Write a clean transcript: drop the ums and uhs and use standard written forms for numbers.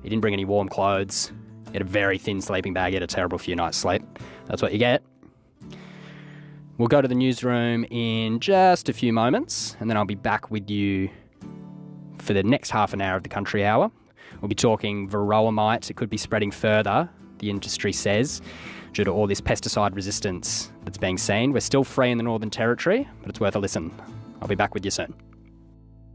He didn't bring any warm clothes. He had a very thin sleeping bag. He had a terrible few nights' sleep. That's what you get. We'll go to the newsroom in just a few moments, and then I'll be back with you for the next half an hour of the Country Hour. We'll be talking varroa mites. It could be spreading further, the industry says, due to all this pesticide resistance that's being seen. We're still free in the Northern Territory, but it's worth a listen. I'll be back with you soon.